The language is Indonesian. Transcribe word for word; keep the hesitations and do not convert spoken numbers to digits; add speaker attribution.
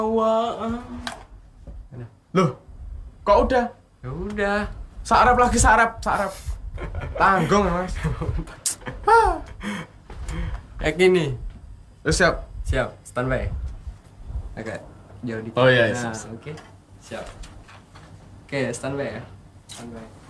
Speaker 1: Wah. Loh, kok udah?
Speaker 2: Ya udah.
Speaker 1: Sarap lagi sarap, sarap. Tanggung Mas.
Speaker 2: Kayak gini.
Speaker 1: Udah siap.
Speaker 2: Siap, standby. Agak jauh dikit.
Speaker 1: Oh iya,
Speaker 2: Nah,
Speaker 1: siap.
Speaker 2: oke. Siap. Oke, standby ya. Standby.